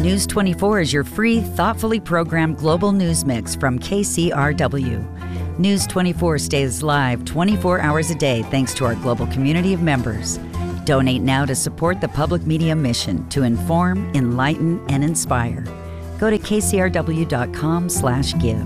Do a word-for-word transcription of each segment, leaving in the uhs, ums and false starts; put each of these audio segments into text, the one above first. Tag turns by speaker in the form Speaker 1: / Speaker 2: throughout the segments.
Speaker 1: News twenty-four is your free, thoughtfully programmed global news mix from K C R W. News twenty-four stays live twenty-four hours a day thanks to our global community of members. Donate now to support the public media mission to inform, enlighten, and inspire. Go to kcrw.com slash give.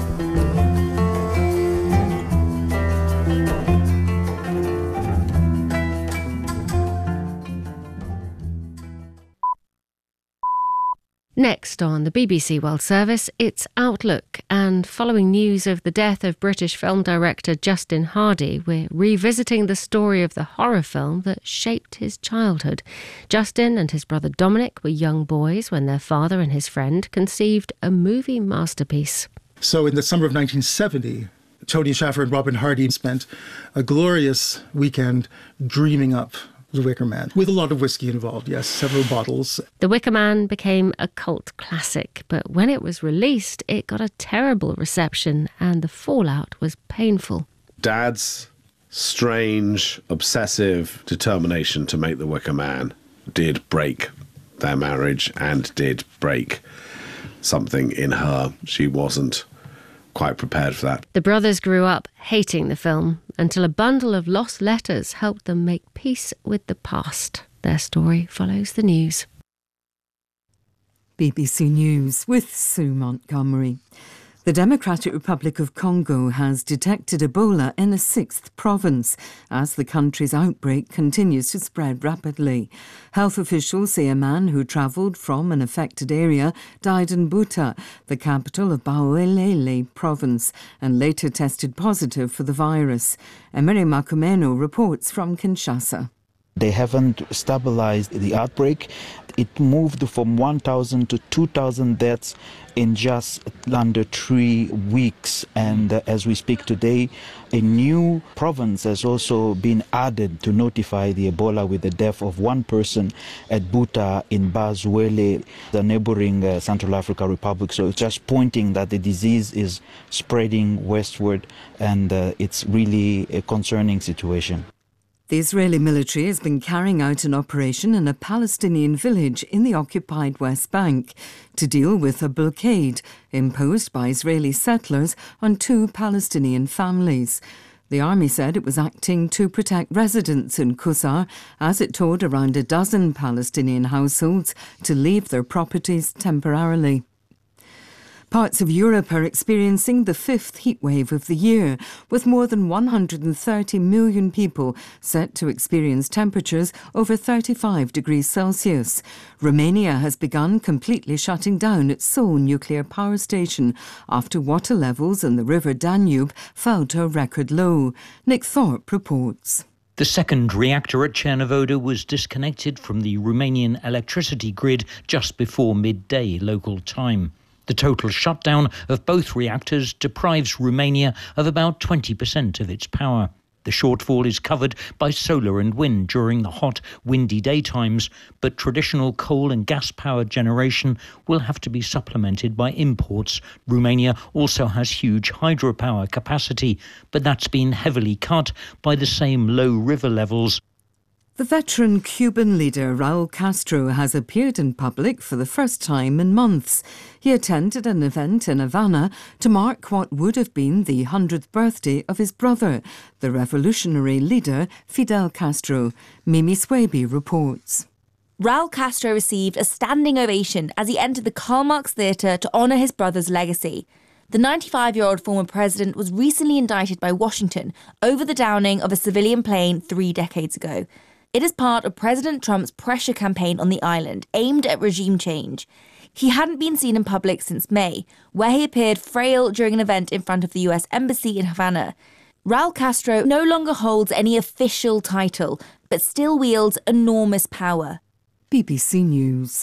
Speaker 2: Next on the B B C World Service, it's Outlook, and following news of the death of British film director Justin Hardy, we're revisiting the story of the horror film that shaped his childhood. Justin and his brother Dominic were young boys when their father and his friend conceived a movie masterpiece.
Speaker 3: So in the summer of nineteen seventy, Tony Schaffer and Robin Hardy spent a glorious weekend dreaming up The Wicker Man, with a lot of whiskey involved, yes, several bottles.
Speaker 2: The Wicker Man became a cult classic, but when it was released, it got a terrible reception and the fallout was painful.
Speaker 4: Dad's strange, obsessive determination to make The Wicker Man did break their marriage and did break something in her. She wasn't quite prepared for that.
Speaker 2: The brothers grew up hating the film until a bundle of lost letters helped them make peace with the past. Their story follows the news.
Speaker 5: B B C News with Sue Montgomery. The Democratic Republic of Congo has detected Ebola in a sixth province as the country's outbreak continues to spread rapidly. Health officials say a man who travelled from an affected area died in Buta, the capital of Bauelele province, and later tested positive for the virus. Emery Makumeno reports from Kinshasa.
Speaker 6: They haven't stabilized the outbreak. It moved from one thousand to two thousand deaths in just under three weeks. And uh, as we speak today, a new province has also been added to notify the Ebola with the death of one person at Buta in Bazuele, the neighboring uh, Central African Republic. So it's just pointing that the disease is spreading westward, and uh, it's really a concerning situation.
Speaker 5: The Israeli military has been carrying out an operation in a Palestinian village in the occupied West Bank to deal with a blockade imposed by Israeli settlers on two Palestinian families. The army said it was acting to protect residents in Qusar as it told around a dozen Palestinian households to leave their properties temporarily. Parts of Europe are experiencing the fifth heatwave of the year, with more than one hundred thirty million people set to experience temperatures over thirty-five degrees Celsius. Romania has begun completely shutting down its Seoul nuclear power station after water levels in the river Danube fell to a record low. Nick Thorpe reports.
Speaker 7: The second reactor at Cernavodă was disconnected from the Romanian electricity grid just before midday local time. The total shutdown of both reactors deprives Romania of about twenty percent of its power. The shortfall is covered by solar and wind during the hot, windy daytimes, but traditional coal and gas power generation will have to be supplemented by imports. Romania also has huge hydropower capacity, but that's been heavily cut by the same low river levels.
Speaker 5: The veteran Cuban leader Raul Castro has appeared in public for the first time in months. He attended an event in Havana to mark what would have been the hundredth birthday of his brother, the revolutionary leader Fidel Castro. Mimi Swaby reports.
Speaker 8: Raul Castro received a standing ovation as he entered the Karl Marx Theatre to honour his brother's legacy. The ninety-five-year-old former president was recently indicted by Washington over the downing of a civilian plane three decades ago. It is part of President Trump's pressure campaign on the island, aimed at regime change. He hadn't been seen in public since May, where he appeared frail during an event in front of the U S Embassy in Havana. Raul Castro no longer holds any official title, but still wields enormous power.
Speaker 5: B B C News.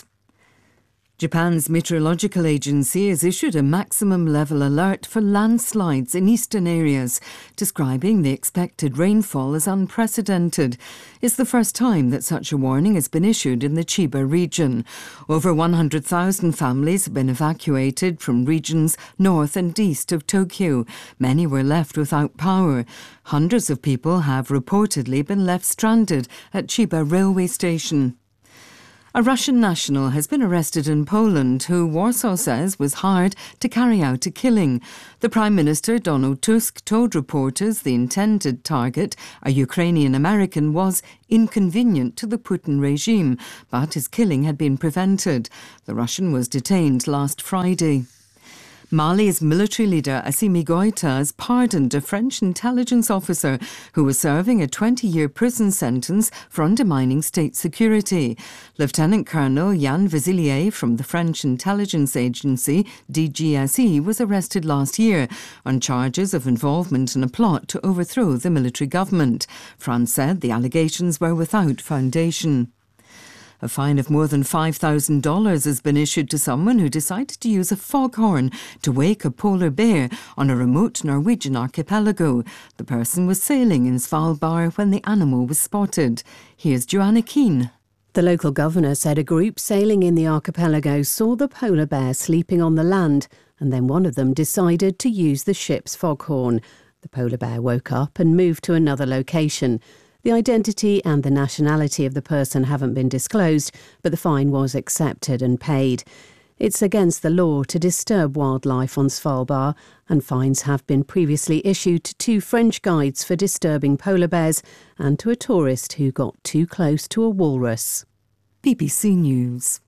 Speaker 5: Japan's meteorological agency has issued a maximum level alert for landslides in eastern areas, describing the expected rainfall as unprecedented. It's the first time that such a warning has been issued in the Chiba region. Over one hundred thousand families have been evacuated from regions north and east of Tokyo. Many were left without power. Hundreds of people have reportedly been left stranded at Chiba railway station. A Russian national has been arrested in Poland who Warsaw says was hired to carry out a killing. The Prime Minister, Donald Tusk, told reporters the intended target, a Ukrainian-American, was inconvenient to the Putin regime, but his killing had been prevented. The Russian was detained last Friday. Mali's military leader Assimi Goïta has pardoned a French intelligence officer who was serving a twenty-year prison sentence for undermining state security. Lieutenant Colonel Yann Vezilier from the French intelligence agency D G S E was arrested last year on charges of involvement in a plot to overthrow the military government. France said the allegations were without foundation. A fine of more than five thousand dollars has been issued to someone who decided to use a foghorn to wake a polar bear on a remote Norwegian archipelago. The person was sailing in Svalbard when the animal was spotted. Here's Joanna Keane.
Speaker 9: The local governor said a group sailing in the archipelago saw the polar bear sleeping on the land, and then one of them decided to use the ship's foghorn. The polar bear woke up and moved to another location. The identity and the nationality of the person haven't been disclosed, but the fine was accepted and paid. It's against the law to disturb wildlife on Svalbard, and fines have been previously issued to two French guides for disturbing polar bears and to a tourist who got too close to a walrus.
Speaker 5: B B C News.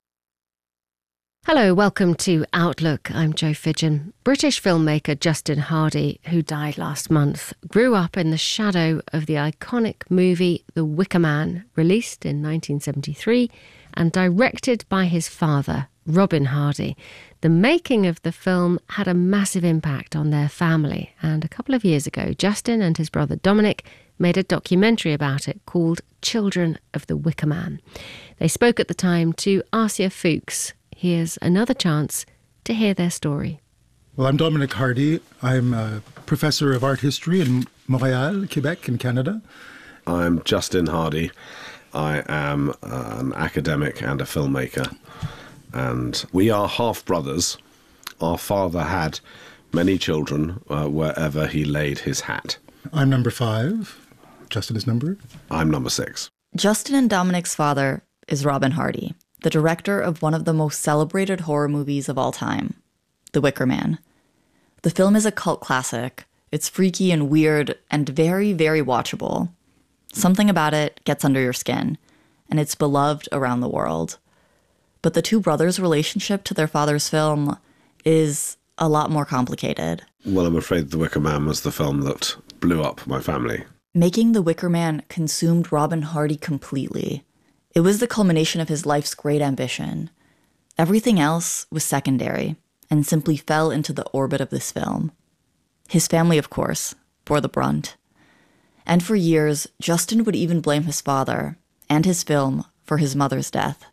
Speaker 2: Hello, welcome to Outlook. I'm Jo Fidgen. British filmmaker Justin Hardy, who died last month, grew up in the shadow of the iconic movie The Wicker Man, released in nineteen seventy-three and directed by his father, Robin Hardy. The making of the film had a massive impact on their family, and a couple of years ago, Justin and his brother Dominic made a documentary about it called Children of the Wicker Man. They spoke at the time to Arcia Fuchs. Here's another chance to hear their story.
Speaker 3: Well, I'm Dominic Hardy. I'm a professor of art history in Montreal, Quebec, in Canada.
Speaker 4: I'm Justin Hardy. I am uh, an academic and a filmmaker. And we are half-brothers. Our father had many children uh, wherever he laid his hat.
Speaker 3: I'm number five. Justin is number?
Speaker 4: I'm number six.
Speaker 8: Justin and Dominic's father is Robin Hardy, the director of one of the most celebrated horror movies of all time, The Wicker Man. The film is a cult classic. It's freaky and weird and very, very watchable. Something about it gets under your skin, and it's beloved around the world. But the two brothers' relationship to their father's film is a lot more complicated.
Speaker 4: Well, I'm afraid The Wicker Man was the film that blew up my family.
Speaker 8: Making The Wicker Man consumed Robin Hardy completely. It was the culmination of his life's great ambition. Everything else was secondary and simply fell into the orbit of this film. His family, of course, bore the brunt. And for years, Justin would even blame his father and his film for his mother's death.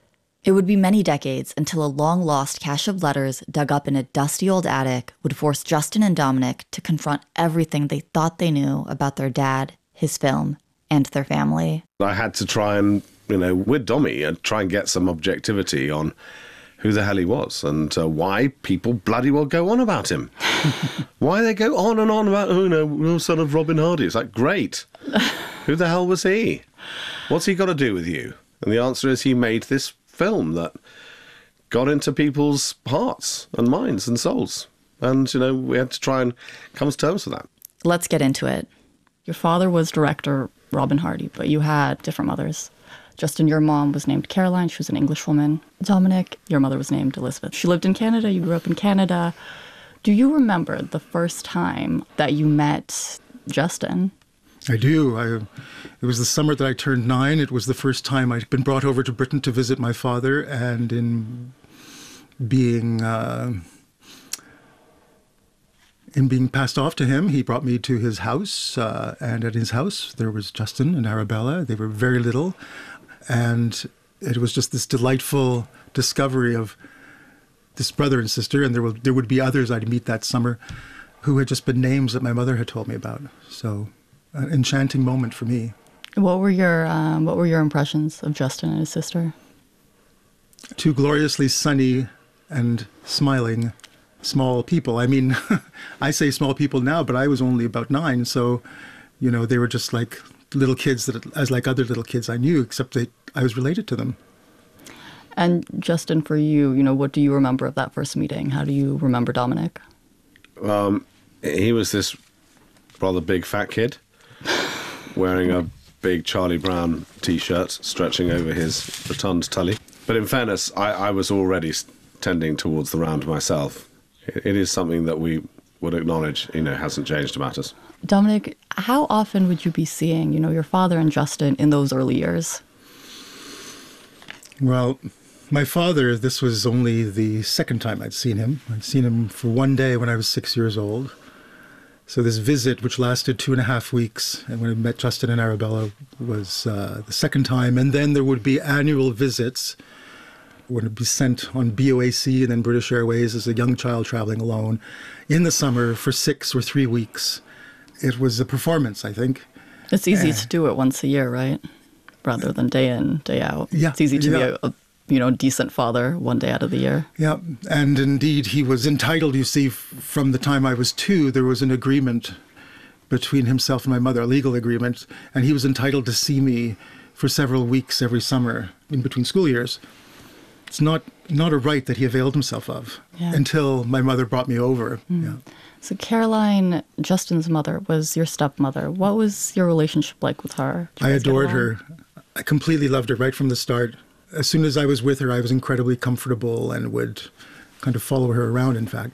Speaker 8: It would be many decades until a long-lost cache of letters dug up in a dusty old attic would force Justin and Dominic to confront everything they thought they knew about their dad, his film, and their family.
Speaker 4: I had to try and, you know, with Dommy, and try and get some objectivity on who the hell he was and uh, why people bloody well go on about him. Why they go on and on about, oh, no, no, son of Robin Hardy. It's like, great. Who the hell was he? What's he got to do with you? And the answer is he made this film that got into people's hearts and minds and souls. And, you know, we had to try and come to terms with that.
Speaker 8: Let's get into it.
Speaker 10: Your father was director Robin Hardy, but you had different mothers. Justin, your mom was named Caroline. She was an English woman. Dominic, your mother was named Elizabeth. She lived in Canada. You grew up in Canada. Do you remember the first time that you met Justin?
Speaker 3: I do. I, it was the summer that I turned nine. It was the first time I'd been brought over to Britain to visit my father, and in being uh, in being passed off to him, he brought me to his house, uh, and at his house there was Justin and Arabella. They were very little, and it was just this delightful discovery of this brother and sister, and there will there would be others I'd meet that summer who had just been names that my mother had told me about. So, an enchanting moment for me.
Speaker 10: What were your um, what were your impressions of Justin and his sister?
Speaker 3: Two gloriously sunny and smiling small people. I mean, I say small people now, but I was only about nine, so, you know, they were just like little kids that, as like other little kids I knew, except they, I was related to them.
Speaker 10: And Justin, for you, you know, what do you remember of that first meeting? How do you remember Dominic?
Speaker 4: Um, he was this rather big fat kid wearing a big Charlie Brown T-shirt stretching over his rotund tully. But in fairness, I, I was already tending towards the round myself. It, it is something that we would acknowledge, you know, hasn't changed about us.
Speaker 10: Dominic, how often would you be seeing, you know, your father and Justin in those early years?
Speaker 3: Well, my father, this was only the second time I'd seen him. I'd seen him for one day when I was six years old. So this visit, which lasted two and a half weeks, and when I met Justin and Arabella, was uh, the second time. And then there would be annual visits, when it'd be sent on B O A C and then British Airways as a young child traveling alone in the summer for six or three weeks. It was a performance, I think.
Speaker 10: It's easy
Speaker 3: uh,
Speaker 10: to do it once a year, right? Rather than day in, day out.
Speaker 3: Yeah,
Speaker 10: it's easy to
Speaker 3: yeah.
Speaker 10: be a, a you know decent father one day out of the year.
Speaker 3: Yeah, and indeed he was entitled, you see, f- from the time I was two, there was an agreement between himself and my mother, a legal agreement, and he was entitled to see me for several weeks every summer in between school years. It's not not a right that he availed himself of
Speaker 10: Yeah.
Speaker 3: until my mother brought me over.
Speaker 10: Mm.
Speaker 3: Yeah.
Speaker 10: So Caroline, Justin's mother, was your stepmother. What was your relationship like with her? Did you
Speaker 3: I
Speaker 10: guys get
Speaker 3: adored
Speaker 10: along?
Speaker 3: her. I completely loved her right from the start. As soon as I was with her, I was incredibly comfortable and would kind of follow her around, in fact.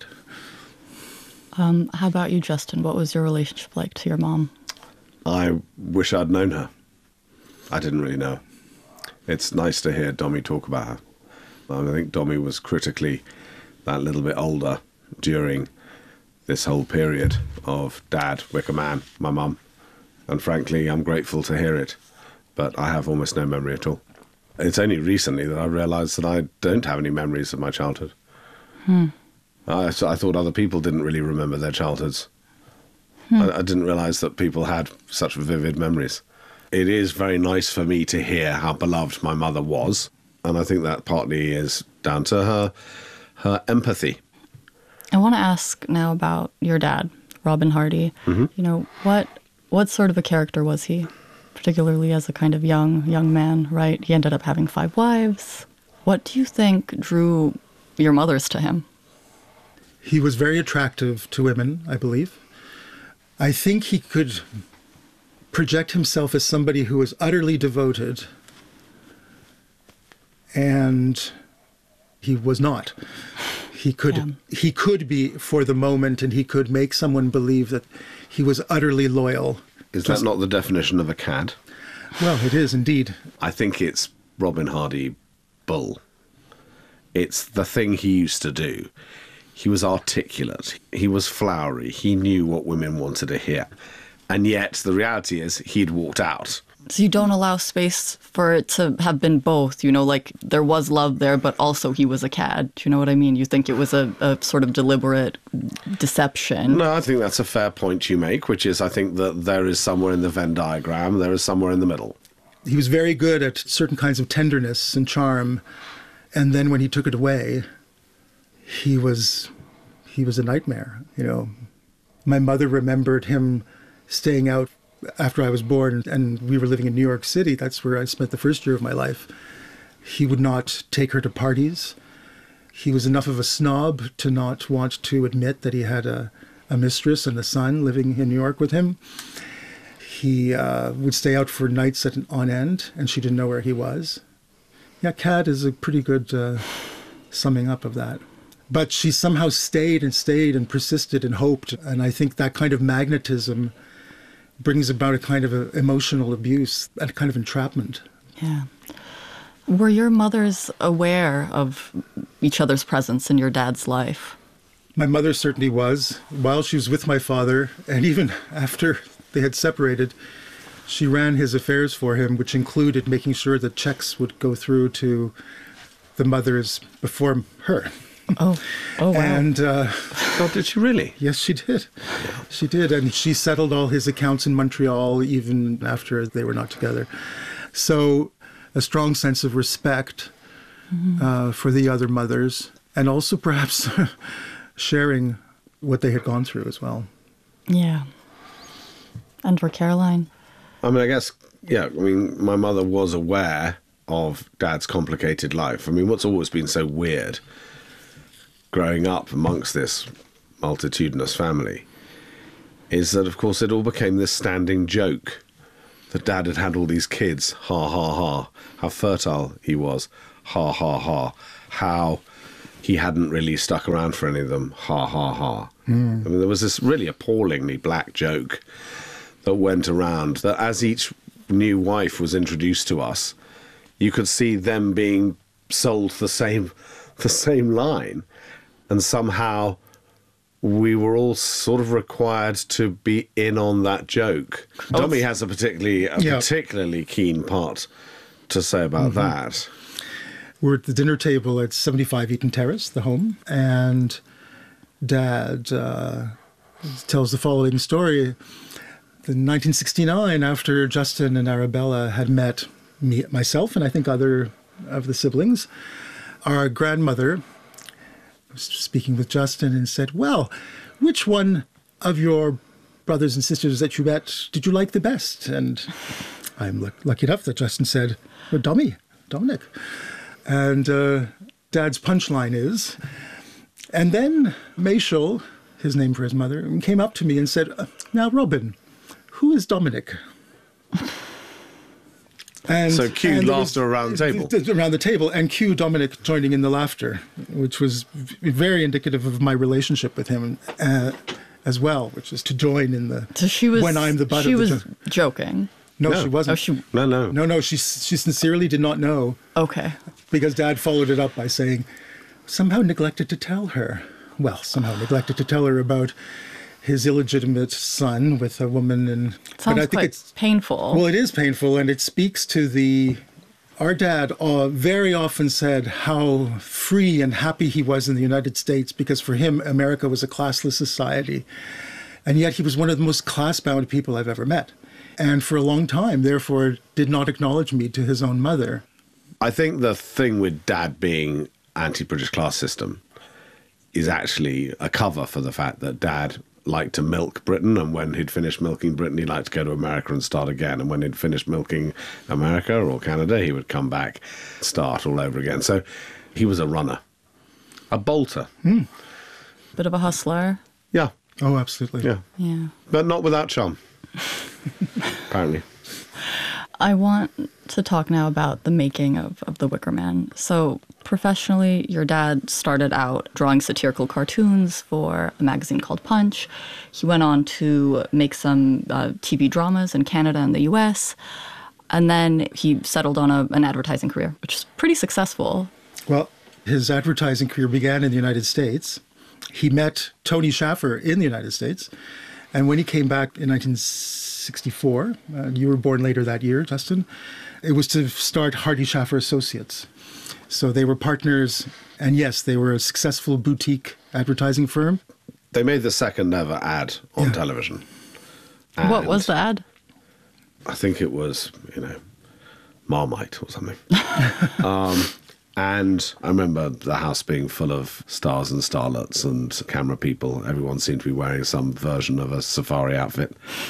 Speaker 10: Um, how about you, Justin? What was your relationship like to your mom?
Speaker 4: I wish I'd known her. I didn't really know. It's nice to hear Dommy talk about her. I think Dommy was critically that little bit older during this whole period of Dad, Wicker Man, my mum. And frankly, I'm grateful to hear it. But I have almost no memory at all. It's only recently that I realised that I don't have any memories of my childhood.
Speaker 10: Hmm.
Speaker 4: I, so I thought other people didn't really remember their childhoods.
Speaker 10: Hmm.
Speaker 4: I, I didn't realise that people had such vivid memories. It is very nice for me to hear how beloved my mother was, and I think that partly is down to her her empathy.
Speaker 10: I want to ask now about your dad, Robin Hardy.
Speaker 4: Mm-hmm.
Speaker 10: You know, what what sort of a character was he, particularly as a kind of young young man, right? He ended up having five wives. What do you think drew your mothers to him?
Speaker 3: He was very attractive to women, I believe. I think he could project himself as somebody who was utterly devoted, and he was not. He could
Speaker 10: Yeah.
Speaker 3: he could be for the moment, and he could make someone believe that he was utterly loyal.
Speaker 4: Is
Speaker 3: Just-
Speaker 4: that not the definition of a cad?
Speaker 3: Well, it is indeed.
Speaker 4: I think it's Robin Hardy bull. It's the thing he used to do. He was articulate. He was flowery. He knew what women wanted to hear. And yet the reality is he'd walked out.
Speaker 10: So you don't allow space for it to have been both, you know, like there was love there, but also he was a cad. Do you know what I mean? You think it was a, a sort of deliberate deception.
Speaker 4: No, I think that's a fair point you make, which is I think that there is somewhere in the Venn diagram, there is somewhere in the middle.
Speaker 3: He was very good at certain kinds of tenderness and charm, and then when he took it away, he was he was a nightmare, you know. My mother remembered him staying out after I was born, and we were living in New York City. That's where I spent the first year of my life. He would not take her to parties. He was enough of a snob to not want to admit that he had a, a mistress and a son living in New York with him. He uh, would stay out for nights at, on end, and she didn't know where he was. Yeah, cad is a pretty good uh, summing up of that. But she somehow stayed and stayed and persisted and hoped, and I think that kind of magnetism brings about a kind of a emotional abuse, a kind of entrapment.
Speaker 10: Yeah. Were your mothers aware of each other's presence in your dad's life?
Speaker 3: My mother certainly was. While she was with my father, and even after they had separated, she ran his affairs for him, which included making sure that checks would go through to the mothers before her.
Speaker 10: Oh, oh wow.
Speaker 3: And uh,
Speaker 4: God, did she really?
Speaker 3: yes, she did. She did. And she settled all his accounts in Montreal even after they were not together. So a strong sense of respect mm-hmm. uh, for the other mothers, and also perhaps sharing what they had gone through as well.
Speaker 10: Yeah. And for Caroline?
Speaker 4: I mean, I guess, yeah, I mean, my mother was aware of Dad's complicated life. I mean, what's always been so weird growing up amongst this multitudinous family is that, of course, it all became this standing joke that Dad had had all these kids, ha, ha, ha, how fertile he was, ha, ha, ha, how he hadn't really stuck around for any of them, ha, ha, ha. Mm. I mean, there was this really appallingly black joke that went around that as each new wife was introduced to us, you could see them being sold the same, the same line, and somehow we were all sort of required to be in on that joke. Oh, Tommy has a particularly a yeah. particularly keen part to say about mm-hmm. that.
Speaker 3: We're at the dinner table at seventy-five Eaton Terrace, the home, and Dad uh, tells the following story. In nineteen sixty-nine, after Justin and Arabella had met me, myself, and I think other of the siblings, our grandmother was speaking with Justin and said, well, which one of your brothers and sisters that you met did you like the best? And I'm l- lucky enough that Justin said, well, Dommy, Dominic. And uh, Dad's punchline is, and then Machel, his name for his mother, came up to me and said, now, Robin, who is Dominic?
Speaker 4: And, so cue laughter around the table.
Speaker 3: Around the table, and cue Dominic joining in the laughter, which was very indicative of my relationship with him uh, as well, which is to join in the...
Speaker 10: So she was...
Speaker 3: When I'm the butt
Speaker 10: she
Speaker 3: of the
Speaker 10: was jo- joking.
Speaker 3: No,
Speaker 4: no,
Speaker 3: she wasn't.
Speaker 10: Oh, she...
Speaker 4: No, no.
Speaker 3: No, no, she, she sincerely did not know.
Speaker 10: Okay.
Speaker 3: Because Dad followed it up by saying, somehow neglected to tell her. Well, somehow neglected to tell her about his illegitimate son with a woman. And
Speaker 10: Sounds
Speaker 3: but I think
Speaker 10: quite
Speaker 3: it's
Speaker 10: painful.
Speaker 3: Well, it is painful, and it speaks to the... Our dad uh, very often said how free and happy he was in the United States, because for him, America was a classless society. And yet he was one of the most class-bound people I've ever met. And for a long time, therefore, did not acknowledge me to his own mother.
Speaker 4: I think the thing with Dad being anti-British class system is actually a cover for the fact that Dad liked to milk Britain, and when he'd finished milking Britain, he liked to go to America and start again. And when he'd finished milking America or Canada, he would come back, start all over again. So he was a runner, a bolter.
Speaker 3: Mm.
Speaker 10: Bit of a hustler.
Speaker 4: Yeah.
Speaker 3: Oh, absolutely.
Speaker 4: Yeah.
Speaker 10: Yeah.
Speaker 4: But not without charm, apparently.
Speaker 10: I want to talk now about the making of, of The Wicker Man. So professionally, your dad started out drawing satirical cartoons for a magazine called Punch. He went on to make some uh, T V dramas in Canada and the U S. And then he settled on a, an advertising career, which is pretty successful.
Speaker 3: Well, his advertising career began in the United States. He met Tony Shaffer in the United States. And when he came back in nineteen sixty-four, uh, you were born later that year, Justin, it was to start Hardy Shaffer Associates. So they were partners, and yes, they were a successful boutique advertising firm.
Speaker 4: They made the second ever ad on yeah. television.
Speaker 10: And what was the ad?
Speaker 4: I think it was, you know, Marmite or something. um, and I remember the house being full of stars and starlets and camera people. Everyone seemed to be wearing some version of a safari outfit.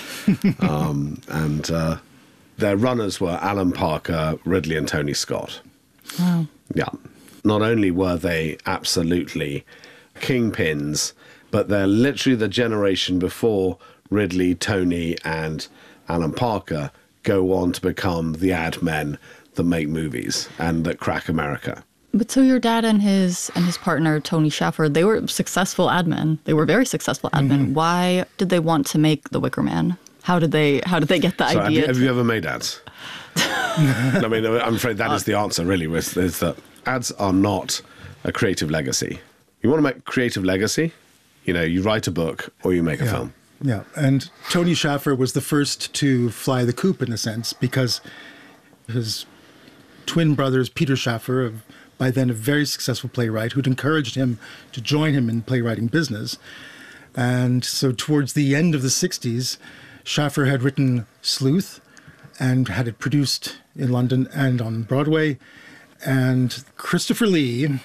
Speaker 4: um, and uh, their runners were Alan Parker, Ridley and Tony Scott.
Speaker 10: Wow.
Speaker 4: Yeah. Not only were they absolutely kingpins, but they're literally the generation before Ridley, Tony and Alan Parker go on to become the ad men that make movies and that crack America.
Speaker 10: But so your dad and his and his partner, Tony Shaffer, they were successful ad men. They were very successful ad men. Mm-hmm. Why did they want to make The Wicker Man? How did they How did they get the
Speaker 4: so
Speaker 10: idea?
Speaker 4: Have you,
Speaker 10: to...
Speaker 4: have you ever made ads? I mean, I'm afraid that is the answer, really, is, is that ads are not a creative legacy. You want to make creative legacy, you know, you write a book or you make a
Speaker 3: yeah.
Speaker 4: film.
Speaker 3: Yeah, and Tony Shaffer was the first to fly the coop, in a sense, because his twin brothers, Peter Shaffer, by then a very successful playwright, who'd encouraged him to join him in playwriting business. And so towards the end of the sixties, Shaffer had written Sleuth and had it produced in London and on Broadway. And Christopher Lee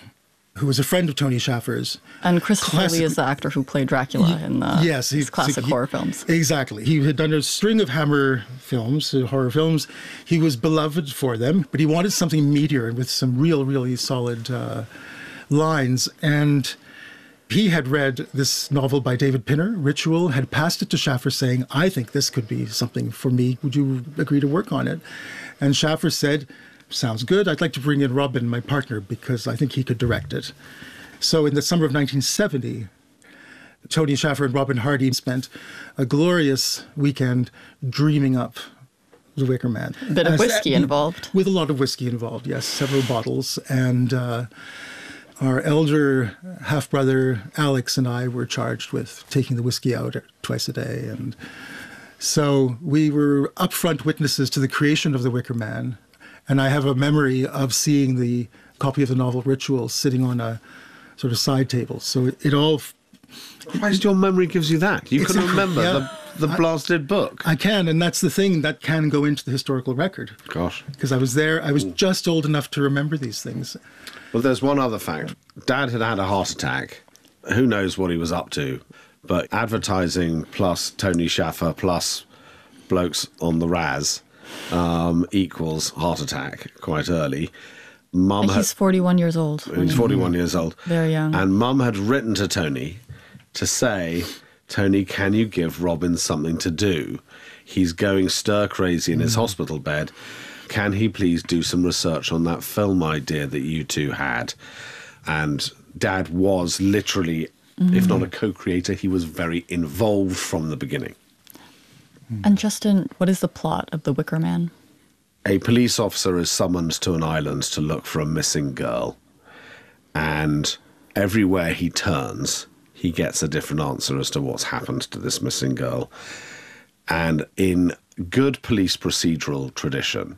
Speaker 3: who was a friend of Tony Schaffer's.
Speaker 10: And Christopher
Speaker 3: Classic-
Speaker 10: Lee is the actor who played Dracula in the
Speaker 3: yes,
Speaker 10: his classic
Speaker 3: he-
Speaker 10: horror films.
Speaker 3: Exactly. He had done a string of Hammer films, uh, horror films. He was beloved for them, but he wanted something meatier and with some real, really solid uh, lines. And he had read this novel by David Pinner, Ritual, had passed it to Schaffer saying, I think this could be something for me. Would you agree to work on it? And Schaffer said, sounds good. I'd like to bring in Robin, my partner, because I think he could direct it. So in the summer of nineteen seventy, Tony Schaffer and Robin Hardy spent a glorious weekend dreaming up The Wicker Man.
Speaker 10: A bit of
Speaker 3: As-
Speaker 10: whiskey involved.
Speaker 3: With a lot of whiskey involved, yes, several bottles. And uh, our elder half-brother, Alex, and I were charged with taking the whiskey out twice a day. And so we were upfront witnesses to the creation of The Wicker Man. And I have a memory of seeing the copy of the novel Ritual sitting on a sort of side table. So it, it all...
Speaker 4: Christ, your memory gives you that. You
Speaker 3: It's
Speaker 4: can
Speaker 3: a-
Speaker 4: remember
Speaker 3: yeah.
Speaker 4: the, the
Speaker 3: I-
Speaker 4: blasted book.
Speaker 3: I can, and that's the thing that can go into the historical record.
Speaker 4: Gosh.
Speaker 3: Because I was there, I was just old enough to remember these things.
Speaker 4: Well, there's one other fact. Dad had had a heart attack. Who knows what he was up to? But advertising plus Tony Schaffer plus blokes on the Raz um, equals heart attack quite early. Mum
Speaker 10: And
Speaker 4: had,
Speaker 10: he's forty-one years old.
Speaker 4: he's forty-one years old.
Speaker 10: Very young.
Speaker 4: And Mum had written to Tony to say, Tony, can you give Robin something to do? He's going stir crazy in his hospital bed. Can he please do some research on that film idea that you two had? And Dad was literally, if not a co-creator, he was very involved from the beginning.
Speaker 10: And Justin, what is the plot of The Wicker Man?
Speaker 4: A police officer is summoned to an island to look for a missing girl. And everywhere he turns, he gets a different answer as to what's happened to this missing girl. And in good police procedural tradition,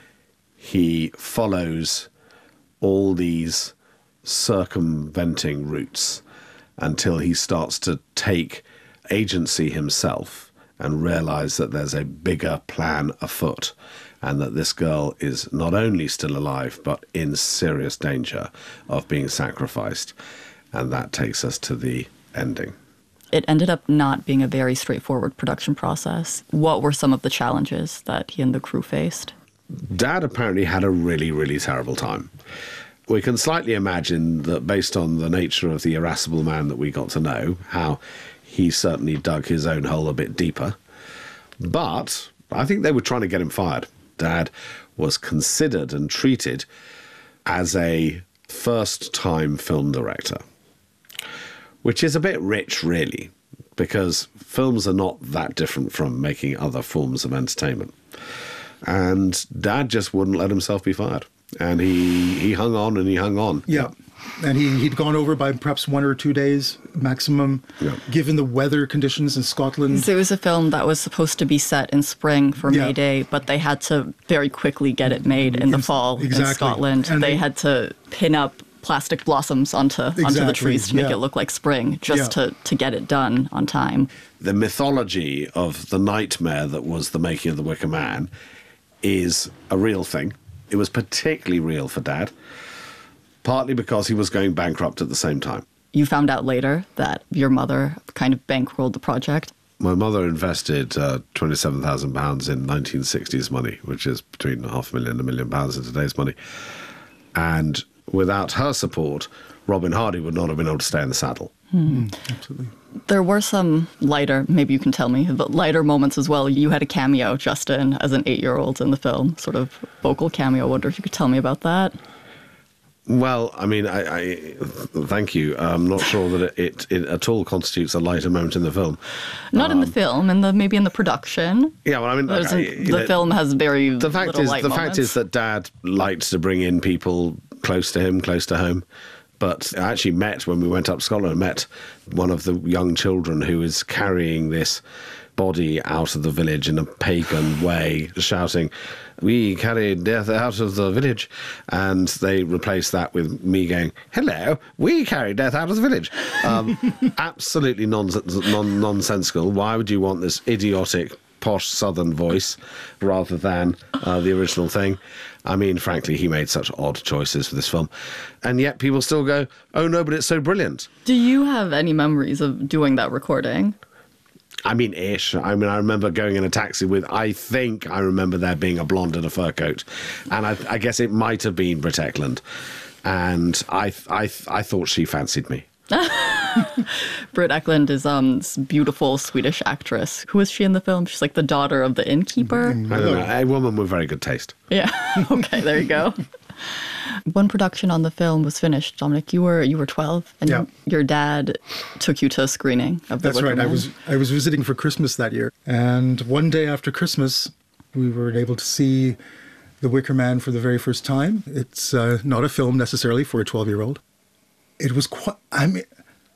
Speaker 4: he follows all these circumventing routes until he starts to take agency himself and realize that there's a bigger plan afoot and that this girl is not only still alive but in serious danger of being sacrificed. And that takes us to the ending.
Speaker 10: It ended up not being a very straightforward production process. What were some of the challenges that he and the crew faced?
Speaker 4: Dad apparently had a really, really terrible time. We can slightly imagine that based on the nature of the irascible man that we got to know, how he certainly dug his own hole a bit deeper. But I think they were trying to get him fired. Dad was considered and treated as a first-time film director, which is a bit rich, really, because films are not that different from making other forms of entertainment. And Dad just wouldn't let himself be fired. And he, he hung on and he hung on.
Speaker 3: Yeah. And he, he'd gone over by perhaps one or two days maximum,
Speaker 4: Yeah.
Speaker 3: given the weather conditions in Scotland.
Speaker 10: So it was a film that was supposed to be set in spring for
Speaker 3: Yeah.
Speaker 10: May Day, but they had to very quickly get it made in the
Speaker 3: Ex-
Speaker 10: fall in
Speaker 3: exactly.
Speaker 10: Scotland.
Speaker 3: And
Speaker 10: they
Speaker 3: they-
Speaker 10: had to pin up plastic blossoms onto onto the
Speaker 3: Exactly,
Speaker 10: trees to make
Speaker 3: yeah.
Speaker 10: it look like spring, just
Speaker 3: Yeah.
Speaker 10: to, to get it done on time.
Speaker 4: The mythology of the nightmare that was the making of The Wicker Man is a real thing. It was particularly real for Dad, partly because he was going bankrupt at the same time.
Speaker 10: You found out later that your mother kind of bankrolled the project.
Speaker 4: My mother invested uh, twenty-seven thousand pounds in nineteen sixties money, which is between half a million and a million pounds in today's money. And without her support, Robin Hardy would not have been able to stay in the saddle.
Speaker 3: Mm, absolutely.
Speaker 10: There were some lighter, maybe you can tell me, but lighter moments as well. You had a cameo, Justin, as an eight-year-old in the film, sort of vocal cameo. I wonder if you could tell me about that.
Speaker 4: Well, I mean, I, I thank you. I'm not sure that it, it, it at all constitutes a lighter moment in the film.
Speaker 10: Not in the film, in the maybe in the production.
Speaker 4: Yeah, well, I mean,
Speaker 10: There's
Speaker 4: I-
Speaker 10: a-
Speaker 4: you
Speaker 10: the
Speaker 4: know,
Speaker 10: film has very
Speaker 4: the fact
Speaker 10: little
Speaker 4: is
Speaker 10: light
Speaker 4: the
Speaker 10: moments.
Speaker 4: fact is that Dad liked to bring in people close to him, close to home. But I actually met, when we went up to Scotland, I met one of the young children who is carrying this body out of the village in a pagan way, shouting, "We carry death out of the village." And they replaced that with me going, "Hello, we carry death out of the village." Um, absolutely nons- non- nonsensical. Why would you want this idiotic posh Southern voice rather than uh, the original thing. I mean, frankly, he made such odd choices for this film. And yet people still go, oh no, but it's so brilliant.
Speaker 10: Do you have any memories of doing that recording?
Speaker 4: I mean, ish. I mean, I remember going in a taxi with, I think I remember there being a blonde in a fur coat. And I, I guess it might have been Britt Ekland. And I, I, I thought she fancied me.
Speaker 10: Britt Ekland is um this beautiful Swedish actress. Who is she in the film? She's like the daughter of the innkeeper.
Speaker 4: I don't know. A woman with very good taste.
Speaker 10: Yeah. Okay, there you go. When production on the film was finished, Dominic, you were you were twelve, and
Speaker 3: yeah.
Speaker 10: your dad took you to a screening of the
Speaker 3: That's
Speaker 10: Wicker
Speaker 3: right.
Speaker 10: Man.
Speaker 3: I was I was visiting for Christmas that year, and one day after Christmas, we were able to see The Wicker Man for the very first time. It's uh, not a film necessarily for a twelve-year-old. It was quite. I mean,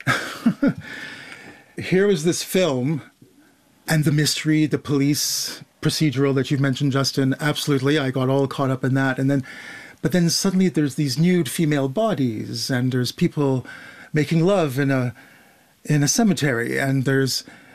Speaker 3: here was this film, and the mystery, the police procedural that you've mentioned, Justin. Absolutely, I got all caught up in that, and then. But then suddenly there's these nude female bodies, and there's people making love in a in a cemetery, and there's